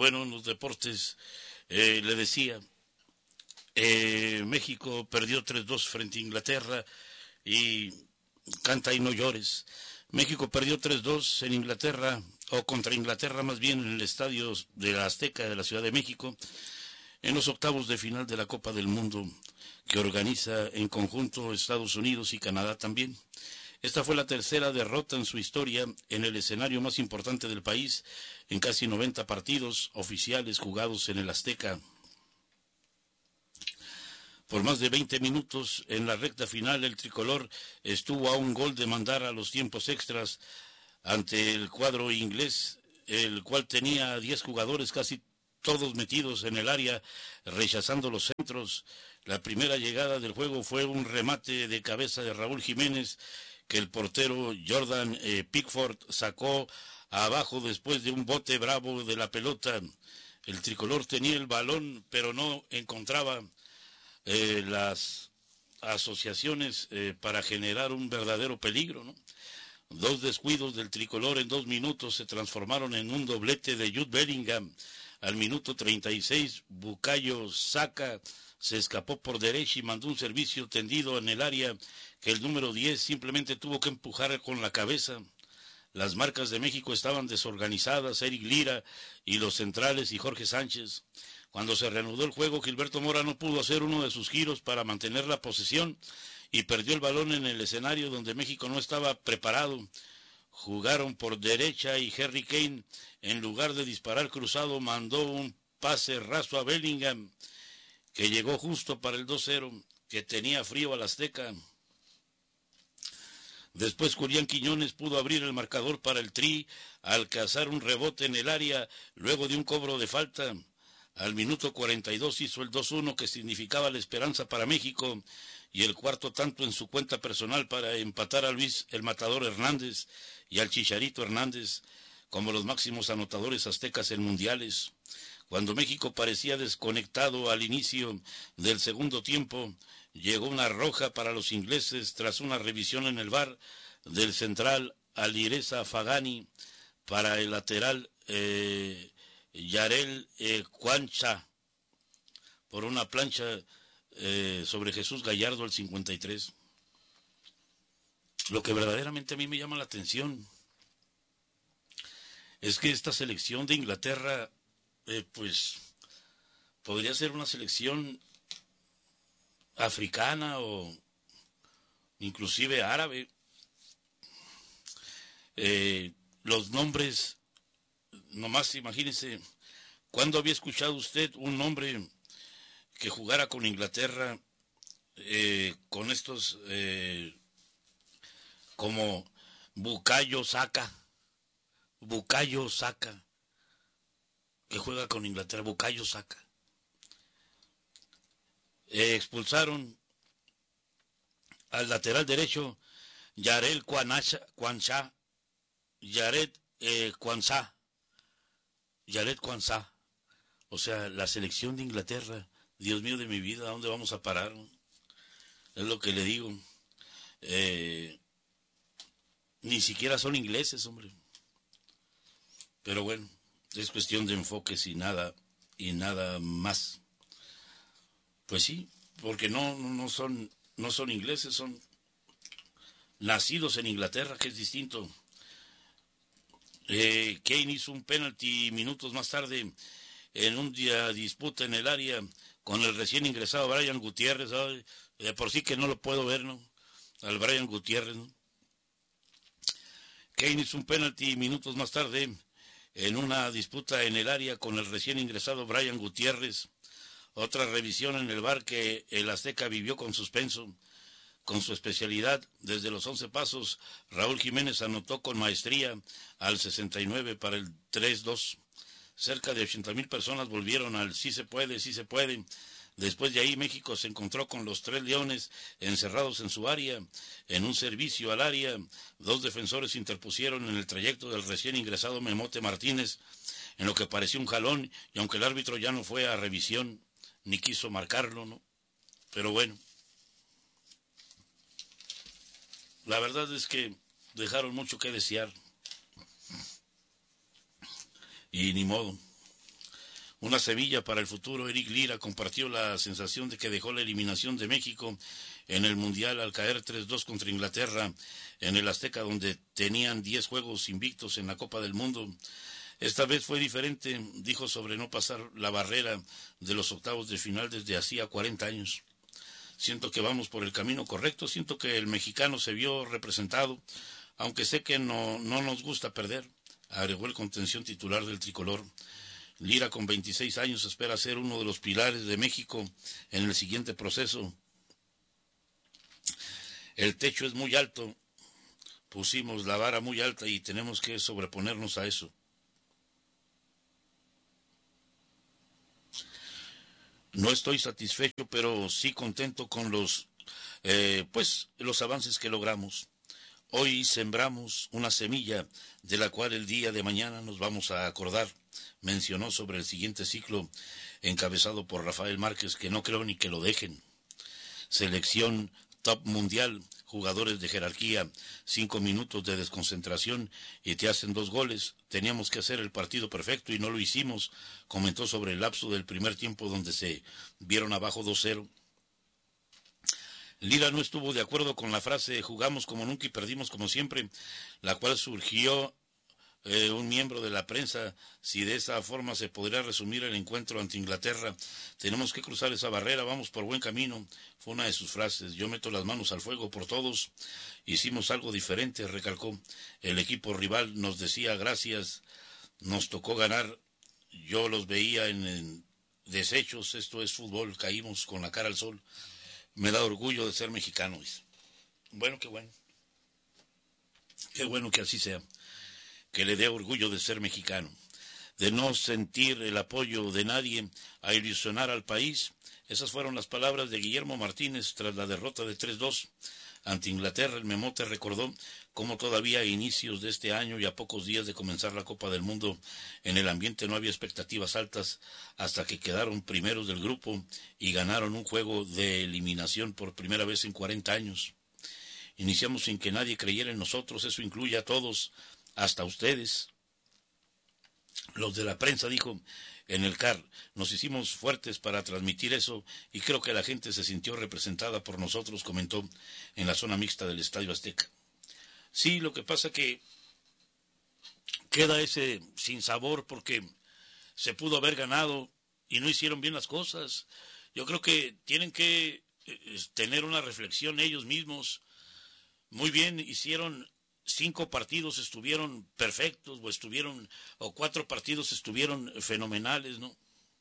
bueno, en los deportes, le decía, México perdió 3-2 frente a Inglaterra y canta y no llores. México perdió 3-2 en Inglaterra, o contra Inglaterra más bien, en el estadio de la Azteca de la Ciudad de México, en los octavos de final de la Copa del Mundo, que organiza en conjunto Estados Unidos y Canadá también. Esta fue la tercera derrota en su historia en el escenario más importante del país, en casi 90 partidos oficiales jugados en el Azteca. Por más de 20 minutos en la recta final, el tricolor estuvo a un gol de mandar a los tiempos extras ante el cuadro inglés, el cual tenía 10 jugadores casi todos metidos en el área, rechazando los centros. La primera llegada del juego fue un remate de cabeza de Raúl Jiménez, que el portero Jordan Pickford sacó abajo después de un bote bravo de la pelota. El tricolor tenía el balón, pero no encontraba las asociaciones para generar un verdadero peligro, ¿no? Dos descuidos del tricolor en 2 minutos se transformaron en un doblete de Jude Bellingham. Al minuto 36, Bukayo Saka se escapó por derecha y mandó un servicio tendido en el área que el número 10 simplemente tuvo que empujar con la cabeza. Las marcas de México estaban desorganizadas, Eric Lira y los centrales y Jorge Sánchez. Cuando se reanudó el juego, Gilberto Mora no pudo hacer uno de sus giros para mantener la posesión y perdió el balón en el escenario donde México no estaba preparado. Jugaron por derecha y Harry Kane, en lugar de disparar cruzado, mandó un pase raso a Bellingham, que llegó justo para el 2-0, que tenía frío al Azteca. Después Julián Quiñones pudo abrir el marcador para el Tri al cazar un rebote en el área luego de un cobro de falta. Al minuto 42 hizo el 2-1, que significaba la esperanza para México, y el cuarto tanto en su cuenta personal para empatar a Luis el Matador Hernández y al Chicharito Hernández como los máximos anotadores aztecas en mundiales. Cuando México parecía desconectado al inicio del segundo tiempo, llegó una roja para los ingleses tras una revisión en el VAR del central Alireza Fagani para el lateral Yarel Quancha por una plancha sobre Jesús Gallardo al 53. Lo que verdaderamente a mí me llama la atención es que esta selección de Inglaterra pues podría ser una selección africana o inclusive árabe. Los nombres, nomás imagínense, ¿cuándo había escuchado usted un nombre que jugara con Inglaterra con estos como Bukayo Saka, que juega con Inglaterra, Bukayo Saka? Expulsaron al lateral derecho Yared Quansah, o sea, la selección de Inglaterra. Dios mío de mi vida, ¿a dónde vamos a parar? Es lo que le digo. Ni siquiera son ingleses, hombre. Pero bueno, es cuestión de enfoques y nada más. Pues sí, porque no son ingleses, son nacidos en Inglaterra, que es distinto. Kane hizo un penalti minutos más tarde en un día disputa en el área con el recién ingresado Brian Gutiérrez. De por sí que no lo puedo ver, ¿no? Al Brian Gutiérrez, ¿no? Kane hizo un penalti minutos más tarde en una disputa en el área con el recién ingresado Brian Gutiérrez. Otra revisión en el VAR que el Azteca vivió con suspenso. Con su especialidad, desde los 11 pasos, Raúl Jiménez anotó con maestría al 69 para el 3-2. Cerca de 80,000 personas volvieron al sí se puede, sí se puede. Después de ahí México se encontró con los 3 leones encerrados en su área. En un servicio al área, 2 defensores interpusieron en el trayecto del recién ingresado Memote Martínez, en lo que pareció un jalón, y aunque el árbitro ya no fue a revisión, ni quiso marcarlo, ¿no? Pero bueno, la verdad es que dejaron mucho que desear. Y ni modo. Una semilla para el futuro. Eric Lira compartió la sensación de que dejó la eliminación de México en el Mundial al caer 3-2 contra Inglaterra en el Azteca, donde tenían 10 juegos invictos en la Copa del Mundo. Esta vez fue diferente, dijo, sobre no pasar la barrera de los octavos de final desde hacía 40 años. Siento que vamos por el camino correcto, siento que el mexicano se vio representado, aunque sé que no nos gusta perder, agregó el contención titular del tricolor. Lira, con 26 años, espera ser uno de los pilares de México en el siguiente proceso. El techo es muy alto, pusimos la vara muy alta y tenemos que sobreponernos a eso. No estoy satisfecho, pero sí contento con los avances que logramos. Hoy sembramos una semilla de la cual el día de mañana nos vamos a acordar. Mencionó sobre el siguiente ciclo encabezado por Rafael Márquez, que no creo ni que lo dejen. Selección top mundial, jugadores de jerarquía, 5 minutos de desconcentración y te hacen 2 goles. Teníamos que hacer el partido perfecto y no lo hicimos, comentó sobre el lapso del primer tiempo donde se vieron abajo 2-0. Lira no estuvo de acuerdo con la frase jugamos como nunca y perdimos como siempre, la cual surgió un miembro de la prensa. Si de esa forma se podría resumir el encuentro ante Inglaterra, tenemos que cruzar esa barrera, vamos por buen camino, fue una de sus frases. Yo meto las manos al fuego por todos, hicimos algo diferente, recalcó. El equipo rival nos decía gracias, nos tocó ganar, yo los veía en desechos, esto es fútbol, caímos con la cara al sol. Me da orgullo de ser mexicano. Bueno, qué bueno. Qué bueno que así sea. Que le dé orgullo de ser mexicano. De no sentir el apoyo de nadie a ilusionar al país. Esas fueron las palabras de Guillermo Martínez tras la derrota de 3-2 ante Inglaterra. El Memote recordó cómo todavía a inicios de este año y a pocos días de comenzar la Copa del Mundo, en el ambiente no había expectativas altas hasta que quedaron primeros del grupo y ganaron un juego de eliminación por primera vez en 40 años. Iniciamos sin que nadie creyera en nosotros, eso incluye a todos, hasta ustedes. Los de la prensa, dijo en el CAR, nos hicimos fuertes para transmitir eso y creo que la gente se sintió representada por nosotros, comentó en la zona mixta del Estadio Azteca. Sí, lo que pasa que queda ese sinsabor porque se pudo haber ganado y no hicieron bien las cosas. Yo creo que tienen que tener una reflexión ellos mismos. Muy bien, hicieron 5 partidos, estuvieron perfectos, o 4 partidos estuvieron fenomenales, ¿no?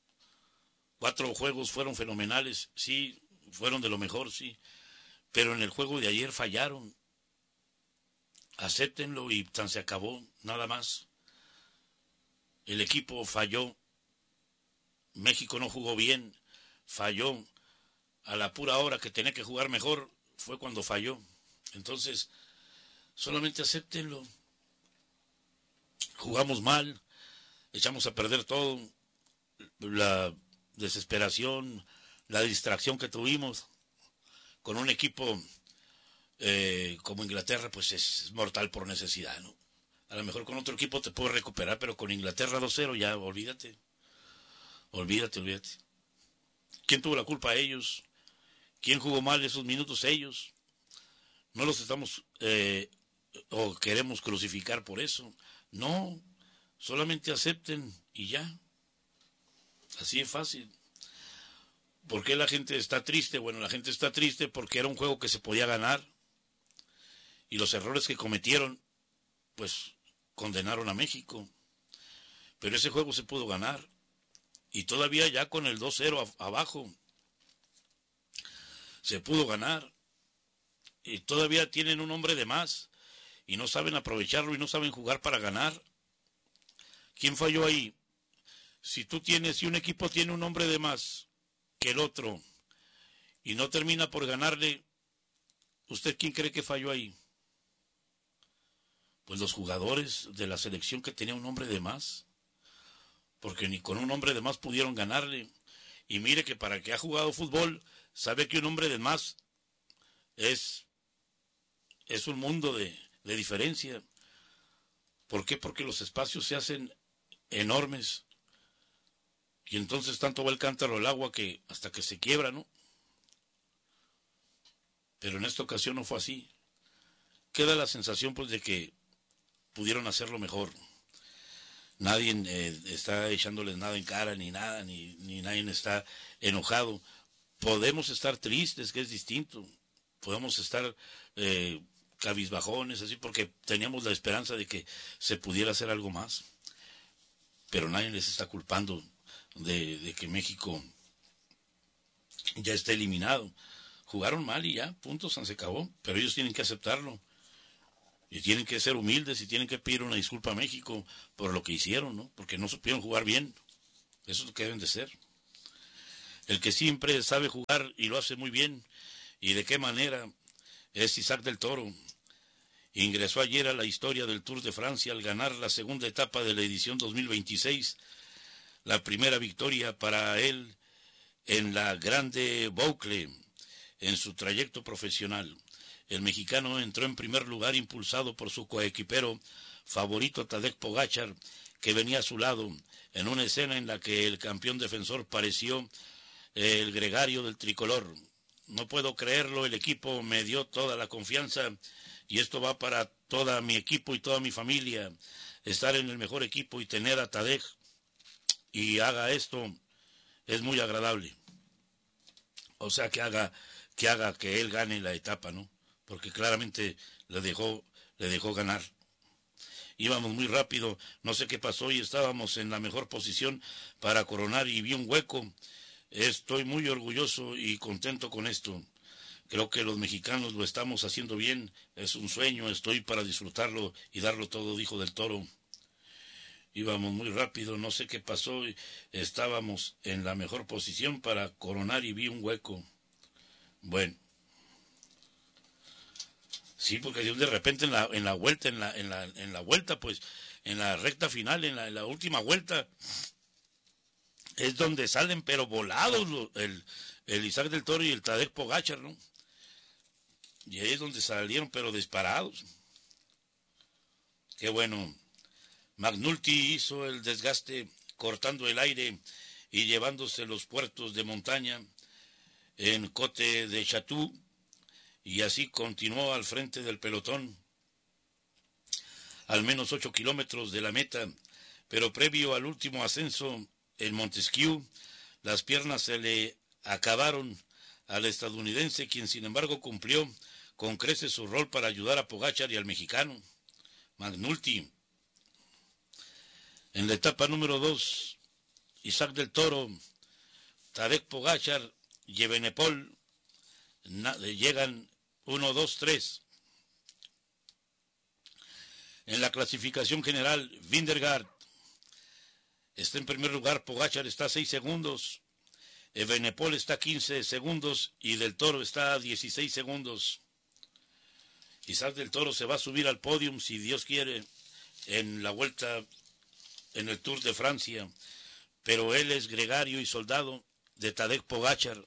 4 juegos fueron fenomenales, sí, fueron de lo mejor, sí, pero en el juego de ayer fallaron. Acéptenlo y tan se acabó, nada más. El equipo falló, México no jugó bien, falló. A la pura hora que tenía que jugar mejor fue cuando falló. Entonces, solamente acéptenlo. Jugamos mal, echamos a perder todo, la desesperación, la distracción que tuvimos con un equipo como Inglaterra, pues es mortal por necesidad, ¿no? A lo mejor con otro equipo te puedes recuperar, pero con Inglaterra 2-0 ya olvídate. ¿Quién tuvo la culpa? Ellos. ¿Quién jugó mal esos minutos? Ellos. No los estamos o queremos crucificar por eso. No, solamente acepten y ya. Así es fácil. ¿Por qué la gente está triste? Bueno, la gente está triste porque era un juego que se podía ganar y los errores que cometieron, pues, condenaron a México. Pero ese juego se pudo ganar y todavía ya con el 2-0 abajo se pudo ganar y todavía tienen un hombre de más y no saben aprovecharlo y no saben jugar para ganar. ¿Quién falló ahí? Si un equipo tiene un hombre de más que el otro y no termina por ganarle, ¿usted quién cree que falló ahí? Pues los jugadores de la selección que tenía un hombre de más, porque ni con un hombre de más pudieron ganarle. Y mire que para que ha jugado fútbol, sabe que un hombre de más es un mundo de diferencia. ¿Por qué? Porque los espacios se hacen enormes Y entonces tanto va el cántaro al agua que hasta que se quiebra, ¿no? Pero en esta ocasión no fue así. Queda la sensación pues de que pudieron hacerlo mejor. Nadie está echándoles nada en cara, ni nada, ni nadie está enojado. Podemos estar tristes, que es distinto. Podemos estar cabizbajones, así, porque teníamos la esperanza de que se pudiera hacer algo más. Pero nadie les está culpando de que México ya está eliminado. Jugaron mal y ya, punto, se acabó. Pero ellos tienen que aceptarlo. Y tienen que ser humildes y tienen que pedir una disculpa a México por lo que hicieron, ¿no? Porque no supieron jugar bien. Eso es lo que deben de ser. El que siempre sabe jugar y lo hace muy bien, y de qué manera, es Isaac del Toro. Ingresó ayer a la historia del Tour de Francia al ganar la segunda etapa de la edición 2026, la primera victoria para él en la Grande Boucle en su trayecto profesional. El mexicano entró en primer lugar impulsado por su coequipero favorito Tadej Pogačar, que venía a su lado, en una escena en la que el campeón defensor pareció el gregario del tricolor. No puedo creerlo, el equipo me dio toda la confianza y esto va para todo mi equipo y toda mi familia. Estar en el mejor equipo y tener a Tadej y haga esto es muy agradable. O sea, que haga que él gane la etapa, ¿no? Porque claramente le dejó ganar. Íbamos muy rápido, no sé qué pasó y estábamos en la mejor posición para coronar y vi un hueco. Estoy muy orgulloso y contento con esto. Creo que los mexicanos lo estamos haciendo bien, es un sueño, estoy para disfrutarlo y darlo todo, dijo del Toro. Íbamos muy rápido, no sé qué pasó, estábamos en la mejor posición para coronar y vi un hueco. Bueno. Sí, porque de repente en la vuelta, en la vuelta, pues, en la recta final, en la última vuelta, es donde salen pero volados el Isaac del Toro y el Tadej Pogačar, ¿no? Y ahí es donde salieron pero disparados. Qué bueno. McNulty hizo el desgaste cortando el aire y llevándose los puertos de montaña en Cote de Chatou, y así continuó al frente del pelotón, al menos 8 kilómetros de la meta, pero previo al último ascenso en Montesquieu, las piernas se le acabaron al estadounidense, quien sin embargo cumplió con creces su rol para ayudar a Pogačar y al mexicano, McNulty. En la etapa número 2, Isaac del Toro, Tadej Pogačar y Evenepoel llegan 1, 2, 3. En la clasificación general, Vingegaard está en primer lugar, Pogačar está a 6 segundos, Evenepoel está a 15 segundos y del Toro está a 16 segundos. Isaac del Toro se va a subir al podium, si Dios quiere, en la vuelta, en el Tour de Francia, pero él es gregario y soldado de Tadej Pogačar.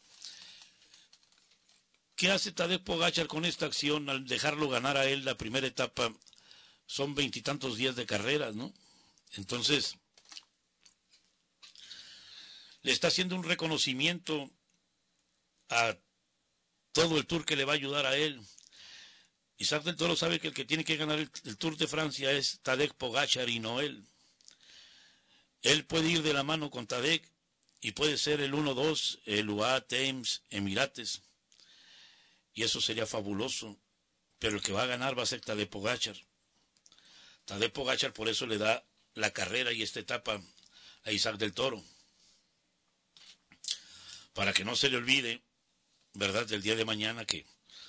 ¿Qué hace Tadej Pogačar con esta acción al dejarlo ganar a él la primera etapa? Son 20 y tantos días de carreras, ¿no? Entonces, le está haciendo un reconocimiento a todo el Tour que le va a ayudar a él. Isaac del Toro sabe que el que tiene que ganar el Tour de Francia es Tadej Pogačar y no él. Él puede ir de la mano con Tadej y puede ser el 1-2, el UAE, Thames, Emirates. Y eso sería fabuloso. Pero el que va a ganar va a ser Tadej Pogačar. Tadej Pogačar por eso le da la carrera y esta etapa a Isaac del Toro. Para que no se le olvide, ¿verdad?, del día de mañana que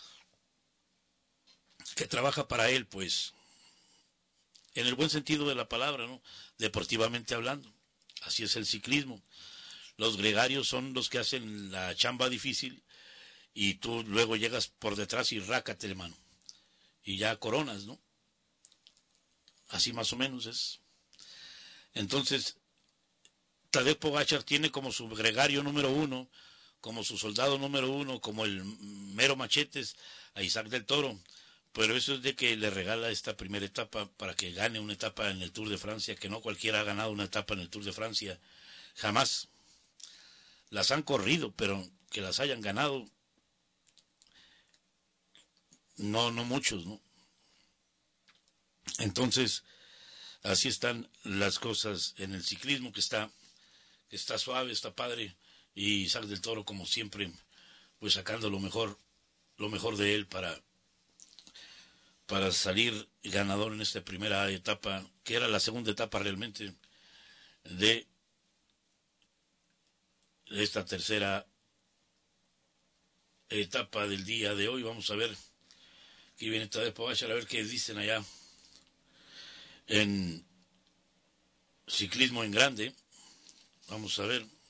trabaja para él, pues, en el buen sentido de la palabra, ¿no? Deportivamente hablando. Así es el ciclismo. Los gregarios son los que hacen la chamba difícil y tú luego llegas por detrás y rácate, hermano. Y ya coronas, ¿no? Así más o menos es. Entonces, Tadej Pogačar tiene como su gregario número 1, como su soldado número 1, como el mero machetes a Isaac del Toro. Pero eso es de que le regala esta primera etapa para que gane una etapa en el Tour de Francia, que no cualquiera ha ganado una etapa en el Tour de Francia, jamás. las han corrido, pero que las hayan ganado, no muchos, ¿no? Entonces, así están las cosas en el ciclismo, que está suave, está padre, y Isaac del Toro, como siempre, pues sacando lo mejor de él para salir ganador en esta primera etapa, que era la segunda etapa realmente de esta tercera etapa del día de hoy. Vamos a ver qué viene esta de Pogacar, a ver qué dicen allá en ciclismo en grande. Vamos a ver.